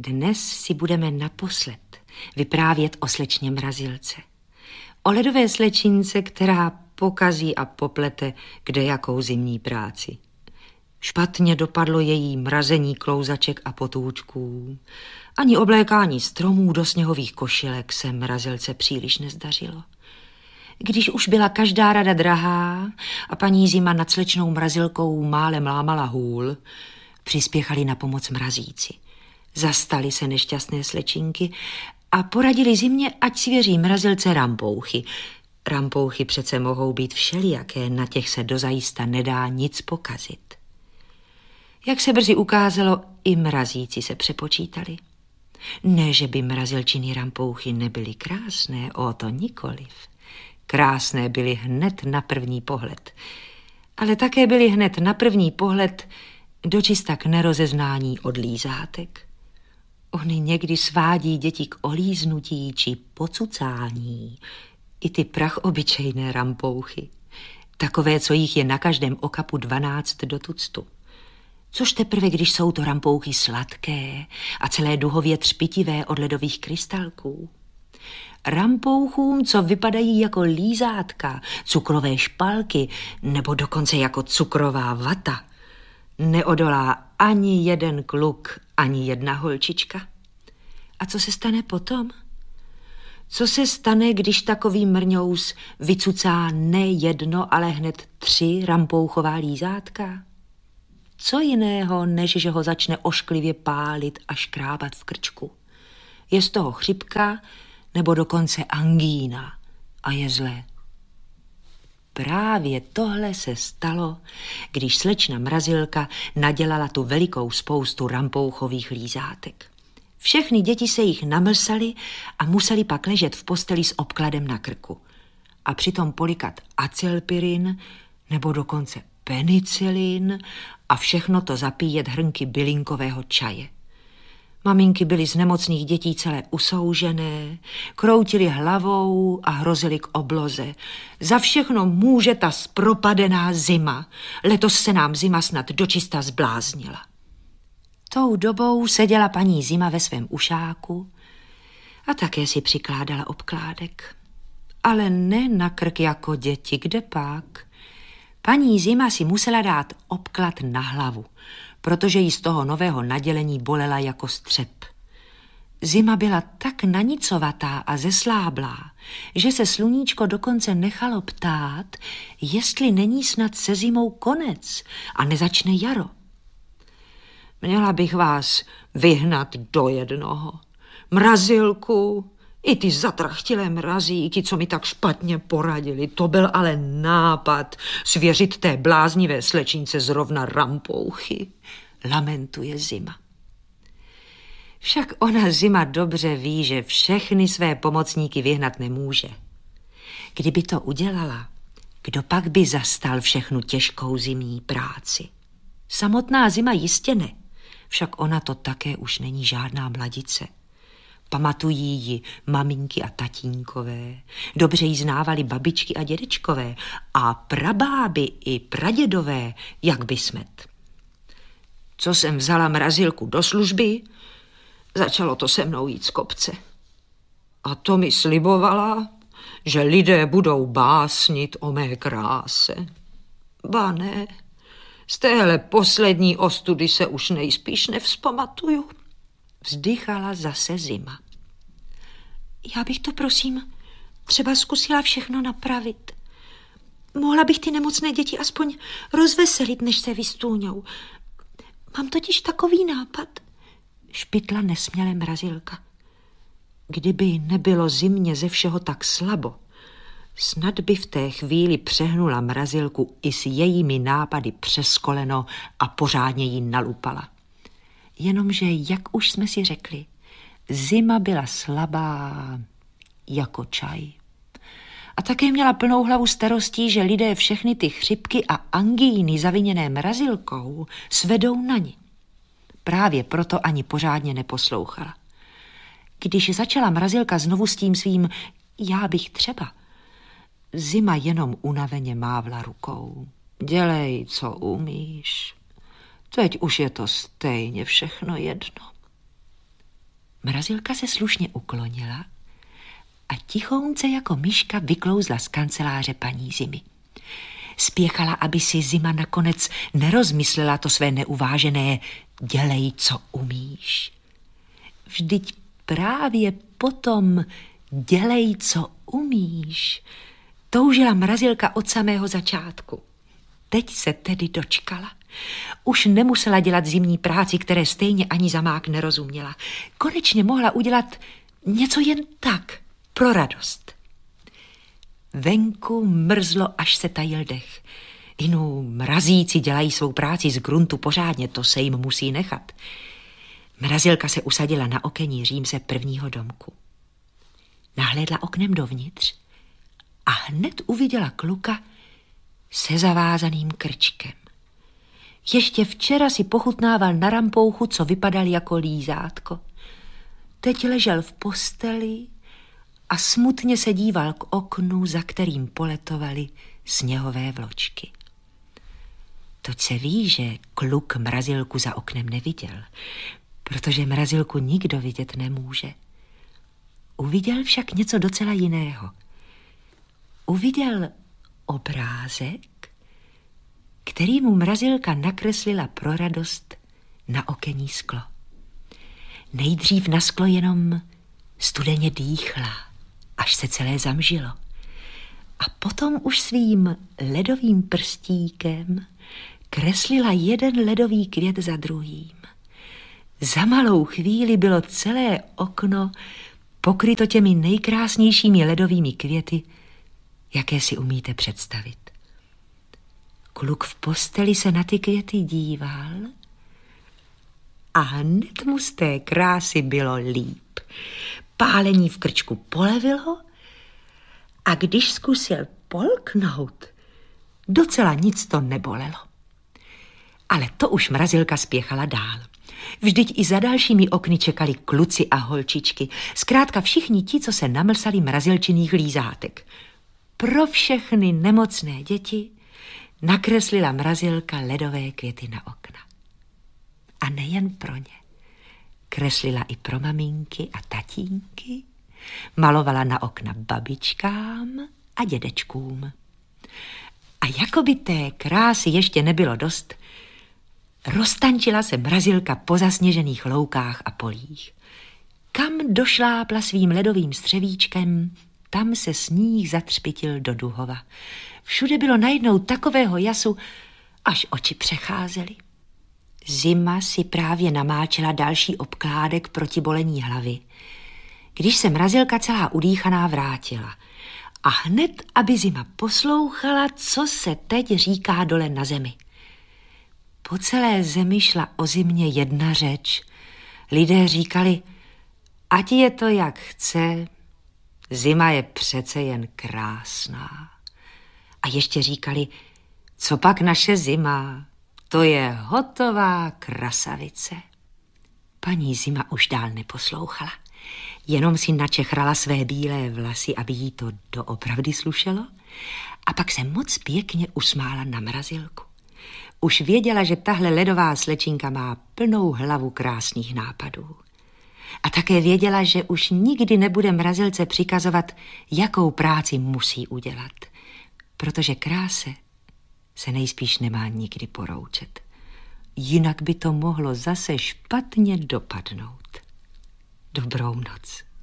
Dnes si budeme naposled vyprávět o slečně Mrazilce. O ledové slečince, která pokazí a poplete kdejakou zimní práci. Špatně dopadlo její mrazení klouzaček a potůčků. Ani oblékání stromů do sněhových košilek se Mrazilce příliš nezdařilo. Když už byla každá rada drahá a paní Zima nad slečnou Mrazilkou málem lámala hůl, přispěchali na pomoc mrazíci. Zastali se nešťastné slečinky a poradili Zimě, ať svěří Mrazilce rampouchy. Rampouchy přece mohou být všelijaké, na těch se dozajista nedá nic pokazit. Jak se brzy ukázalo, i mrazíci se přepočítali. Ne, že by Mrazilčiny rampouchy nebyly krásné, o to nikoliv. Krásné byly hned na první pohled, ale také byly hned na první pohled dočista k nerozeznání od lízátek. Oni někdy svádí děti k olíznutí či pocucání, i ty prachobyčejné rampouchy, takové, co jich je na každém okapu 12 do tuctu. Což teprve, když jsou to rampouchy sladké a celé duhově třpitivé od ledových krystalků. Rampouchům, co vypadají jako lízátka, cukrové špalky nebo dokonce jako cukrová vata, neodolá ani jeden kluk, ani jedna holčička. A co se stane potom? Co se stane, když takový mrňous vycucá ne jedno, ale hned 3 rampouchová lízátka? Co jiného, než že ho začne ošklivě pálit a škrábat v krčku? Je z toho chřipka nebo dokonce angína a je zlé. Právě tohle se stalo, když slečna Mrazilka nadělala tu velikou spoustu rampouchových lízátek. Všechny děti se jich namlsaly a museli pak ležet v posteli s obkladem na krku. A přitom polikat acylpirin nebo dokonce penicilin a všechno to zapíjet hrnky bylinkového čaje. Maminky byly z nemocných dětí celé usoužené, kroutily hlavou a hrozily k obloze. Za všechno může ta zpropadená zima. Letos se nám zima snad dočista zbláznila. Tou dobou seděla paní Zima ve svém ušáku a také si přikládala obkládek. Ale ne na krk jako děti, kde pak? Paní Zima si musela dát obklad na hlavu, protože jí z toho nového nadělení bolela jako střep. Zima byla tak nanicovatá a zesláblá, že se sluníčko dokonce nechalo ptát, jestli není snad se zimou konec a nezačne jaro. Měla bych vás vyhnat do jednoho. Mrazilku, i ty zatrachtilé mrazíky, co mi tak špatně poradili, to byl ale nápad svěřit té bláznivé slečince zrovna rampouchy, lamentuje Zima. Však ona Zima dobře ví, že všechny své pomocníky vyhnat nemůže. Kdyby to udělala, kdo pak by zastal všechnu těžkou zimní práci? Samotná Zima jistě ne, však ona to také už není žádná mladice. Pamatují ji maminky a tatínkové, dobře ji znávali babičky a dědečkové a prabáby i pradědové, jak by smet. Co jsem vzala Mrazilku do služby, začalo to se mnou jít z kopce. A to mi slibovala, že lidé budou básnit o mé kráse. Ba ne, z téhle poslední ostudy se už nejspíš nevzpamatuju. Vzdychala zase Zima. Já bych to, prosím, třeba zkusila všechno napravit. Mohla bych ty nemocné děti aspoň rozveselit, než se vystůňou. Mám totiž takový nápad. Špitla nesměle Mrazilka. Kdyby nebylo Zimě ze všeho tak slabo, snad by v té chvíli přehnula Mrazilku i s jejími nápady přes koleno a pořádně ji nalupala. Jenomže, jak už jsme si řekli, Zima byla slabá jako čaj. A také měla plnou hlavu starostí, že lidé všechny ty chřipky a angíny zaviněné Mrazilkou svedou na ni. Právě proto ani pořádně neposlouchala. Když začala Mrazilka znovu s tím svým já bych třeba, Zima jenom unaveně mávla rukou. Dělej, co umíš. Teď už je to stejně všechno jedno. Mrazilka se slušně uklonila a tichounce jako myška vyklouzla z kanceláře paní Zimy. Spěchala, aby si Zima nakonec nerozmyslela to své neuvážené dělej, co umíš. Vždyť právě potom dělej, co umíš, toužila Mrazilka od samého začátku. Teď se tedy dočkala. Už nemusela dělat zimní práci, které stejně ani zamák nerozuměla. Konečně mohla udělat něco jen tak, pro radost. Venku mrzlo, až se tajil dech. Inu mrazíci dělají svou práci z gruntu pořádně, to se jim musí nechat. Mrazilka se usadila na okení římse prvního domku. Nahlédla oknem dovnitř a hned uviděla kluka se zavázaným krčkem. Ještě včera si pochutnával na rampouchu, co vypadal jako lízátko. Teď ležel v posteli a smutně se díval k oknu, za kterým poletovaly sněhové vločky. Toť se ví, že kluk Mrazilku za oknem neviděl, protože Mrazilku nikdo vidět nemůže. Uviděl však něco docela jiného. Uviděl obrázek, který mu Mrazilka nakreslila pro radost na okenní sklo. Nejdřív na sklo jenom studeně dýchla, až se celé zamžilo. A potom už svým ledovým prstíkem kreslila jeden ledový květ za druhým. Za malou chvíli bylo celé okno pokryto těmi nejkrásnějšími ledovými květy, jaké si umíte představit. Kluk v posteli se na ty květy díval a hned mu z té krásy bylo líp. Pálení v krčku polevilo a když zkusil polknout, docela nic to nebolelo. Ale to už Mrazilka spěchala dál. Vždyť i za dalšími okny čekali kluci a holčičky, zkrátka všichni ti, co se namlsali mrazilčiných lízátek. Pro všechny nemocné děti nakreslila Mrazilka ledové květy na okna. A nejen pro ně. Kreslila i pro maminky a tatínky, malovala na okna babičkám a dědečkům. A jako by té krásy ještě nebylo dost, roztančila se Mrazilka po zasněžených loukách a polích. Kam došlápla svým ledovým střevíčkem, tam se sníh zatřpitil do duhova. Všude bylo najednou takového jasu, až oči přecházely. Zima si právě namáčela další obkládek proti bolení hlavy, když se Mrazilka celá udýchaná vrátila. A hned, aby Zima poslouchala, co se teď říká dole na zemi. Po celé zemi šla o zimě jedna řeč. Lidé říkali, ať je to jak chce, zima je přece jen krásná. A ještě říkali, co pak naše zima, to je hotová krasavice. Paní Zima už dál neposlouchala, jenom si načechrala své bílé vlasy, aby jí to doopravdy slušelo, a pak se moc pěkně usmála na Mrazilku. Už věděla, že tahle ledová slečinka má plnou hlavu krásných nápadů. A také věděla, že už nikdy nebude Mrazilce přikazovat, jakou práci musí udělat, protože kráse se nejspíš nemá nikdy poroučet. Jinak by to mohlo zase špatně dopadnout. Dobrou noc.